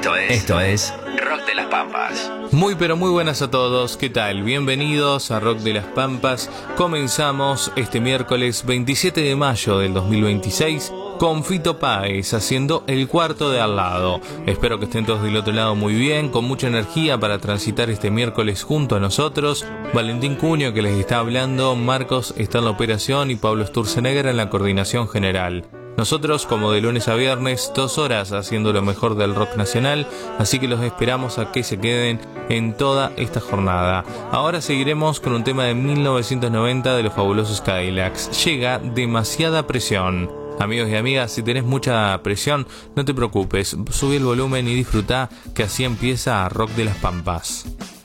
Esto es Rock de las Pampas. Muy pero muy buenas a todos, ¿qué tal? Bienvenidos a Rock de las Pampas. Comenzamos este miércoles 27 de mayo del 2026 con Fito Páez haciendo El Cuarto de Al Lado. Espero que estén todos del otro lado muy bien, con mucha energía para transitar este miércoles junto a nosotros. Valentín Cuño que les está hablando, Marcos está en la operación y Pablo Sturzenegger en la coordinación general. Nosotros, como de lunes a viernes, 2 horas haciendo lo mejor del rock nacional, así que los esperamos a que se queden en toda esta jornada. Ahora seguiremos con un tema de 1990 de los fabulosos Cadillacs. Llega Demasiada Presión. Amigos y amigas, si tenés mucha presión, no te preocupes, subí el volumen y disfrutá, que así empieza Rock de las Pampas.